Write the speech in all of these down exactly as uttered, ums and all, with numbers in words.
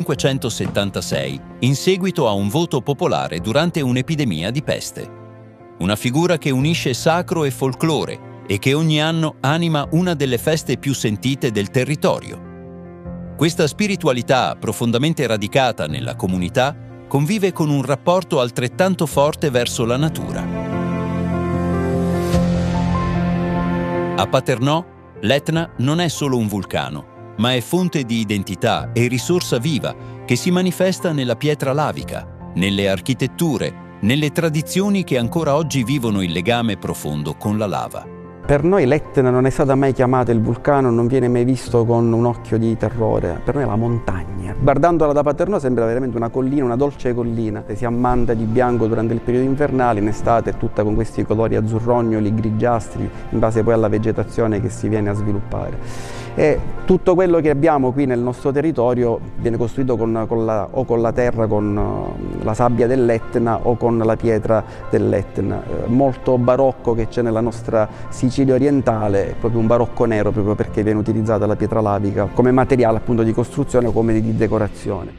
cinquecentosettantasei in seguito a un voto popolare durante un'epidemia di peste. Una figura che unisce sacro e folklore e che ogni anno anima una delle feste più sentite del territorio. Questa spiritualità profondamente radicata nella comunità convive con un rapporto altrettanto forte verso la natura. A Paternò, l'Etna non è solo un vulcano, ma è fonte di identità e risorsa viva che si manifesta nella pietra lavica, nelle architetture, nelle tradizioni che ancora oggi vivono il legame profondo con la lava. Per noi l'Etna non è stata mai chiamata il vulcano, non viene mai visto con un occhio di terrore, per noi è la montagna. Guardandola da Paternò sembra veramente una collina, una dolce collina, che si ammanta di bianco durante il periodo invernale, in estate è tutta con questi colori azzurrognoli, grigiastri, in base poi alla vegetazione che si viene a sviluppare. E tutto quello che abbiamo qui nel nostro territorio viene costruito con, con la, o con la terra, con uh, la sabbia dell'Etna o con la pietra dell'Etna. Eh, molto barocco che c'è nella nostra Sicilia orientale, è proprio un barocco nero, proprio perché viene utilizzata la pietra lavica come materiale appunto di costruzione o come di decorazione.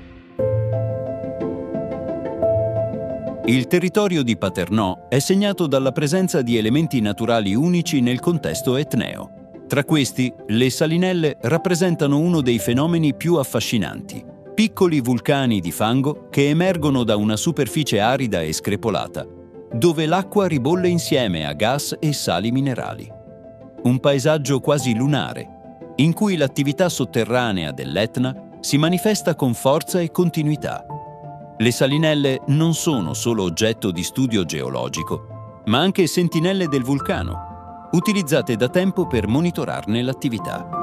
Il territorio di Paternò è segnato dalla presenza di elementi naturali unici nel contesto etneo. Tra questi, le salinelle rappresentano uno dei fenomeni più affascinanti. Piccoli vulcani di fango che emergono da una superficie arida e screpolata, dove l'acqua ribolle insieme a gas e sali minerali. Un paesaggio quasi lunare, in cui l'attività sotterranea dell'Etna si manifesta con forza e continuità. Le salinelle non sono solo oggetto di studio geologico, ma anche sentinelle del vulcano, utilizzate da tempo per monitorarne l'attività.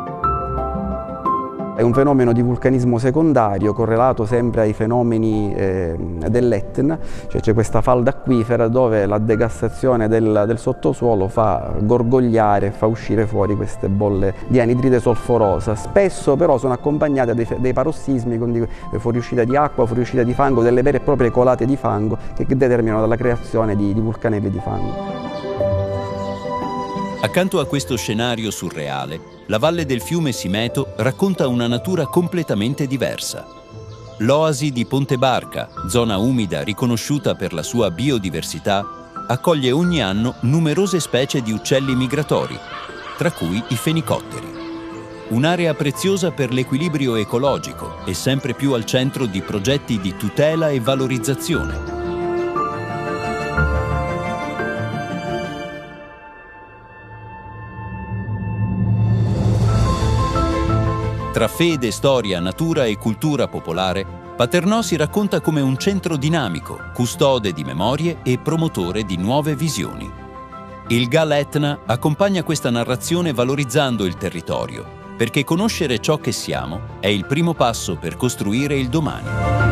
È un fenomeno di vulcanismo secondario correlato sempre ai fenomeni eh, dell'Etna, cioè c'è questa falda acquifera dove la degassazione del, del sottosuolo fa gorgogliare, fa uscire fuori queste bolle di anidride solforosa. Spesso però sono accompagnate dei, dei parossismi, quindi fuoriuscita di acqua, fuoriuscita di fango, delle vere e proprie colate di fango che determinano la creazione di, di vulcanelli di fango. Accanto a questo scenario surreale, la valle del fiume Simeto racconta una natura completamente diversa. L'oasi di Ponte Barca, zona umida riconosciuta per la sua biodiversità, accoglie ogni anno numerose specie di uccelli migratori, tra cui i fenicotteri. Un'area preziosa per l'equilibrio ecologico e sempre più al centro di progetti di tutela e valorizzazione. Tra fede, storia, natura e cultura popolare, Paternò si racconta come un centro dinamico, custode di memorie e promotore di nuove visioni. Il G A L Etna accompagna questa narrazione valorizzando il territorio, perché conoscere ciò che siamo è il primo passo per costruire il domani.